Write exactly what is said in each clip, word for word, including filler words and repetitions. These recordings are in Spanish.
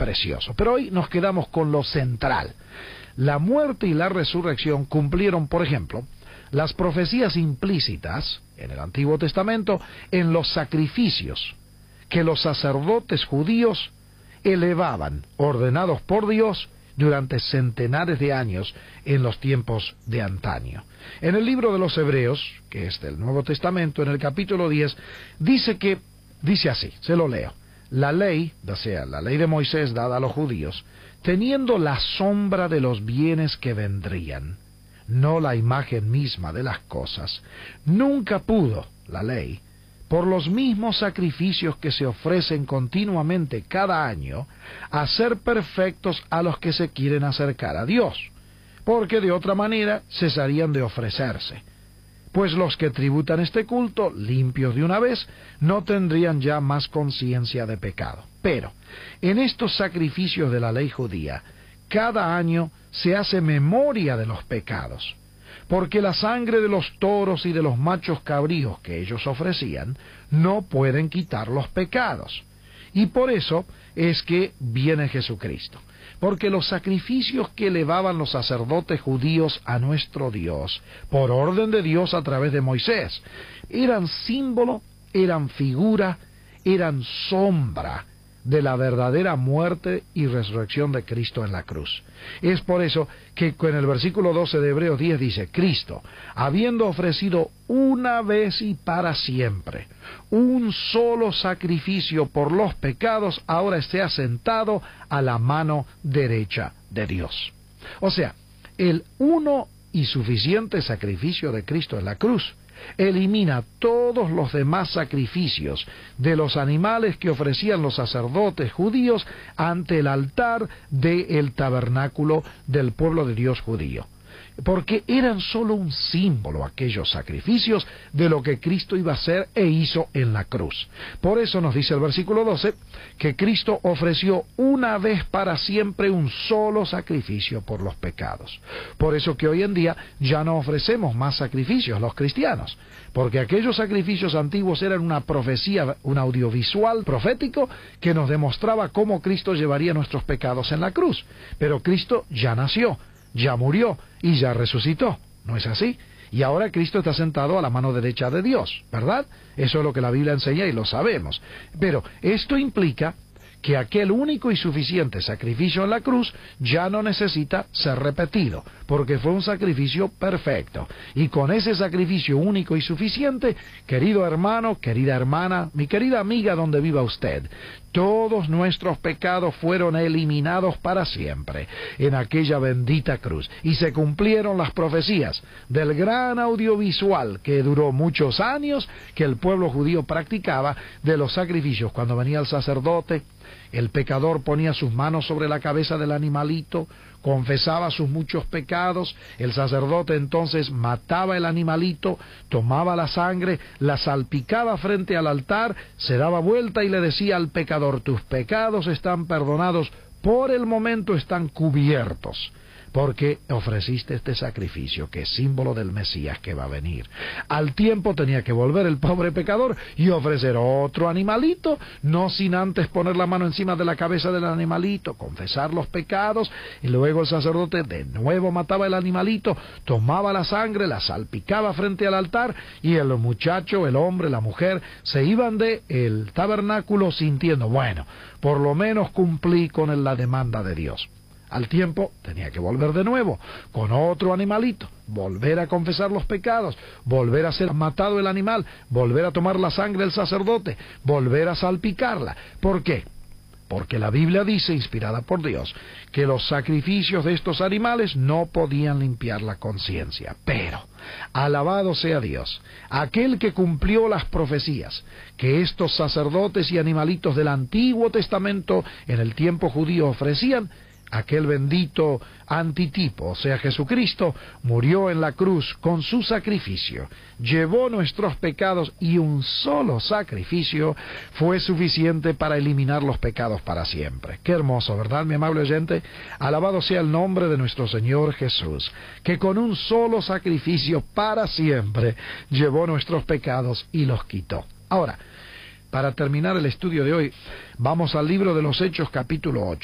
precioso. Pero hoy nos quedamos con lo central. La muerte y la resurrección cumplieron, por ejemplo, las profecías implícitas en el Antiguo Testamento en los sacrificios que los sacerdotes judíos elevaban, ordenados por Dios, durante centenares de años en los tiempos de antaño. En el libro de los Hebreos, que es del Nuevo Testamento, en el capítulo diez, dice que, dice así, se lo leo: la ley, o sea, la ley de Moisés dada a los judíos, teniendo la sombra de los bienes que vendrían, no la imagen misma de las cosas, nunca pudo, la ley, por los mismos sacrificios que se ofrecen continuamente cada año, hacer perfectos a los que se quieren acercar a Dios, porque de otra manera cesarían de ofrecerse. Pues los que tributan este culto, limpios de una vez, no tendrían ya más conciencia de pecado. Pero, en estos sacrificios de la ley judía, cada año se hace memoria de los pecados, porque la sangre de los toros y de los machos cabríos que ellos ofrecían no pueden quitar los pecados. Y por eso es que viene Jesucristo, porque los sacrificios que elevaban los sacerdotes judíos a nuestro Dios, por orden de Dios a través de Moisés, eran símbolo, eran figura, eran sombra de la verdadera muerte y resurrección de Cristo en la cruz. Es por eso que en el versículo doce de Hebreos diez dice: Cristo, habiendo ofrecido una vez y para siempre un solo sacrificio por los pecados, ahora esté sentado a la mano derecha de Dios. O sea, el uno y suficiente sacrificio de Cristo en la cruz elimina todos los demás sacrificios de los animales que ofrecían los sacerdotes judíos ante el altar del tabernáculo del pueblo de Dios judío, porque eran solo un símbolo aquellos sacrificios de lo que Cristo iba a hacer e hizo en la cruz. Por eso nos dice el versículo doce que Cristo ofreció una vez para siempre un solo sacrificio por los pecados. Por eso que hoy en día ya no ofrecemos más sacrificios los cristianos, porque aquellos sacrificios antiguos eran una profecía, un audiovisual profético que nos demostraba cómo Cristo llevaría nuestros pecados en la cruz. Pero Cristo ya nació, ya murió y ya resucitó, ¿no es así? Y ahora Cristo está sentado a la mano derecha de Dios, ¿verdad? Eso es lo que la Biblia enseña y lo sabemos. Pero esto implica que aquel único y suficiente sacrificio en la cruz ya no necesita ser repetido, porque fue un sacrificio perfecto. Y con ese sacrificio único y suficiente, querido hermano, querida hermana, mi querida amiga donde viva usted, todos nuestros pecados fueron eliminados para siempre en aquella bendita cruz. Y se cumplieron las profecías del gran audiovisual que duró muchos años que el pueblo judío practicaba de los sacrificios. Cuando venía el sacerdote, el pecador ponía sus manos sobre la cabeza del animalito, confesaba sus muchos pecados, el sacerdote entonces mataba el animalito, tomaba la sangre, la salpicaba frente al altar, se daba vuelta y le decía al pecador: tus pecados están perdonados, por el momento están cubiertos, porque ofreciste este sacrificio que es símbolo del Mesías que va a venir. Al tiempo tenía que volver el pobre pecador y ofrecer otro animalito, no sin antes poner la mano encima de la cabeza del animalito, confesar los pecados, y luego el sacerdote de nuevo mataba el animalito, tomaba la sangre, la salpicaba frente al altar, y el muchacho, el hombre, la mujer, se iban de el tabernáculo sintiendo: bueno, por lo menos cumplí con la demanda de Dios. Al tiempo tenía que volver de nuevo con otro animalito, volver a confesar los pecados, volver a ser matado el animal, volver a tomar la sangre del sacerdote, volver a salpicarla. ¿Por qué? Porque la Biblia dice, inspirada por Dios, que los sacrificios de estos animales no podían limpiar la conciencia. Pero, alabado sea Dios, aquel que cumplió las profecías que estos sacerdotes y animalitos del Antiguo Testamento en el tiempo judío ofrecían, aquel bendito antitipo, o sea Jesucristo, murió en la cruz con su sacrificio, llevó nuestros pecados, y un solo sacrificio fue suficiente para eliminar los pecados para siempre. Qué hermoso, ¿verdad, mi amable oyente? Alabado sea el nombre de nuestro Señor Jesús, que con un solo sacrificio para siempre llevó nuestros pecados y los quitó. Ahora, para terminar el estudio de hoy, vamos al libro de los Hechos capítulo ocho.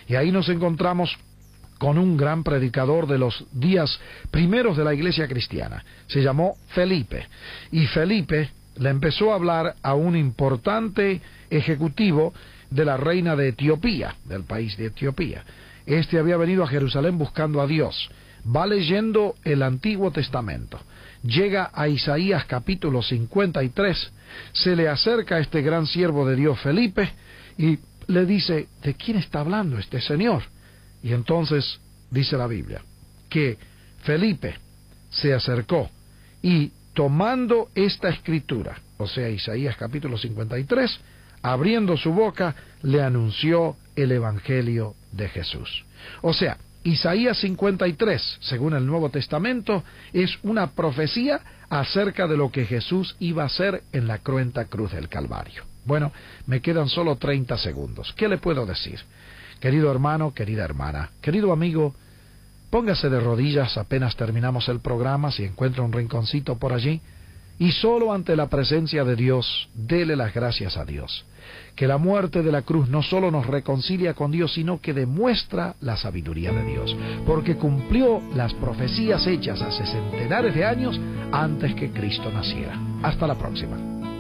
Y ahí nos encontramos con un gran predicador de los días primeros de la iglesia cristiana. Se llamó Felipe. Y Felipe le empezó a hablar a un importante ejecutivo de la reina de Etiopía, del país de Etiopía. Este había venido a Jerusalén buscando a Dios. Va leyendo el Antiguo Testamento. Llega a Isaías capítulo cincuenta y tres. Se le acerca a este gran siervo de Dios Felipe y le dice, ¿de quién está hablando este señor? Y entonces dice la Biblia que Felipe se acercó y tomando esta escritura, o sea, Isaías capítulo cincuenta y tres, abriendo su boca, le anunció el Evangelio de Jesús. O sea, Isaías cincuenta y tres, según el Nuevo Testamento, es una profecía acerca de lo que Jesús iba a hacer en la cruenta cruz del Calvario. Bueno, me quedan solo treinta segundos. ¿Qué le puedo decir? Querido hermano, querida hermana, querido amigo, póngase de rodillas apenas terminamos el programa, si encuentra un rinconcito por allí, y solo ante la presencia de Dios, dele las gracias a Dios. Que la muerte de la cruz no solo nos reconcilia con Dios, sino que demuestra la sabiduría de Dios, porque cumplió las profecías hechas hace centenares de años antes que Cristo naciera. Hasta la próxima.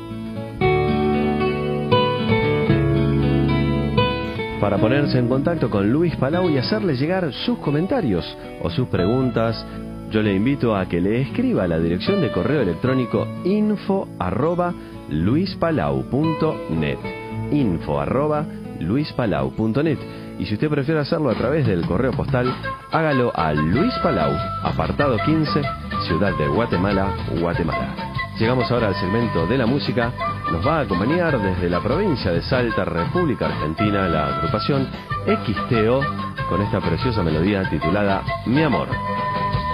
Para ponerse en contacto con Luis Palau y hacerle llegar sus comentarios o sus preguntas, yo le invito a que le escriba a la dirección de correo electrónico info arroba luispalau punto net, info arroba luispalau punto net. Y si usted prefiere hacerlo a través del correo postal, hágalo a Luis Palau, apartado quince, Ciudad de Guatemala, Guatemala. Llegamos ahora al segmento de la música. Nos va a acompañar desde la provincia de Salta, República Argentina, la agrupación X T O, con esta preciosa melodía titulada Mi Amor.